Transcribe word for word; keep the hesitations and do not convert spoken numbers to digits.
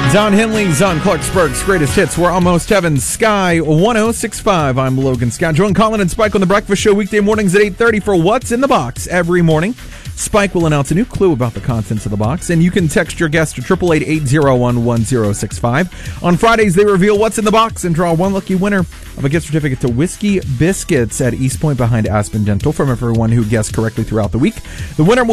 Don Henley's on Clarksburg's Greatest Hits. We're almost heaven. Sky one oh six point five. I'm Logan Scott. Join Colin and Spike on The Breakfast Show weekday mornings at eight thirty for What's in the Box every morning. Spike will announce a new clue about the contents of the box, and you can text your guest to eight eight eight, eight zero one, one zero six five. On Fridays, they reveal what's in the box and draw one lucky winner of a gift certificate to Whiskey Biscuits at East Point behind Aspen Dental from everyone who guessed correctly throughout the week. The winner will